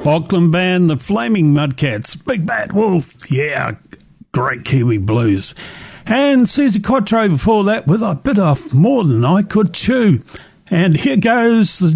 Auckland band, the Flaming Mudcats, Big Bad Wolf, yeah, great Kiwi blues. And Susie Quatro before that with a bit of More Than I Could Chew. And here goes the